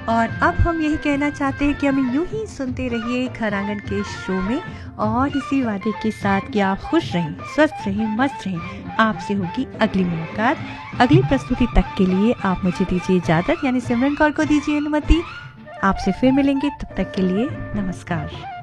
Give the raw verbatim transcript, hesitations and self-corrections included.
और अब हम यही कहना चाहते हैं कि हमें यूं ही सुनते रहिए घर आंगन के शो में, और इसी वादे के साथ कि आप खुश रहें, स्वस्थ रहें, मस्त रहें। आपसे होगी अगली मुलाकात अगली प्रस्तुति तक के लिए आप मुझे दीजिए इजाजत, यानी सिमरन कौर को दीजिए अनुमति। आपसे फिर मिलेंगे, तब तक के लिए नमस्कार।